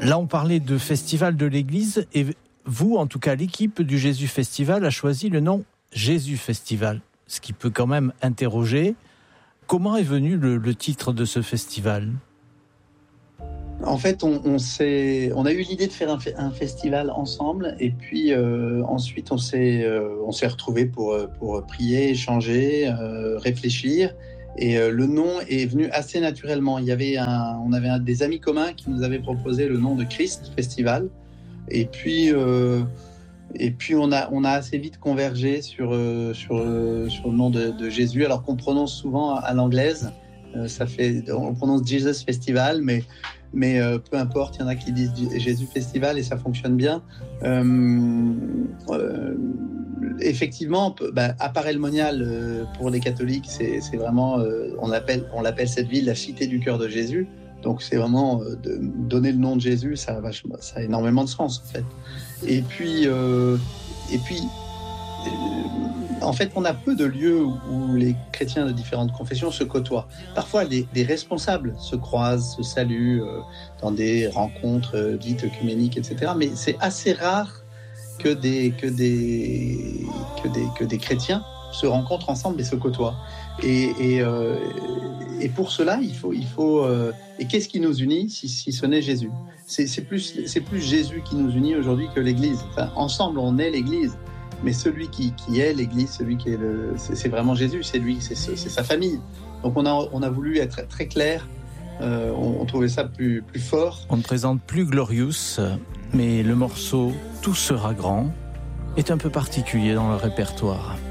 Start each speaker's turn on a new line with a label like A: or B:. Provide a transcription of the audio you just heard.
A: Là, on parlait de festival de l'Église et vous, en tout cas l'équipe du Jésus Festival, a choisi le nom Jésus Festival, ce qui peut quand même interroger. Comment est venu le titre de ce festival ?
B: En fait, on a eu l'idée de faire un festival ensemble, et puis ensuite on s'est retrouvés pour prier, échanger, réfléchir. Et le nom est venu assez naturellement. On avait des amis communs qui nous avaient proposé le nom de Christ Festival. Et puis on a assez vite convergé sur le nom de Jésus, alors qu'on prononce souvent à l'anglaise. On prononce Jesus Festival, mais peu importe, il y en a qui disent Jésus Festival et ça fonctionne bien. Effectivement, Appareil Monial, pour les catholiques, c'est vraiment, on l'appelle cette ville la cité du cœur de Jésus. Donc c'est vraiment de donner le nom de Jésus, ça a énormément de sens en fait. Et puis en fait, on a peu de lieux où les chrétiens de différentes confessions se côtoient. Parfois, des responsables se croisent, se saluent dans des rencontres dites œcuméniques, etc. Mais c'est assez rare que des chrétiens se rencontrent ensemble et se côtoient. Et pour cela, il faut. Et qu'est-ce qui nous unit si ce n'est Jésus ? C'est plus Jésus qui nous unit aujourd'hui que l'Église. Enfin, ensemble, on est l'Église. Mais celui qui est l'Église, celui qui est c'est vraiment Jésus, c'est lui, c'est sa famille. Donc on a voulu être très clair. On trouvait ça plus fort.
A: On ne présente plus Glorious, mais le morceau Tout sera grand est un peu particulier dans le répertoire.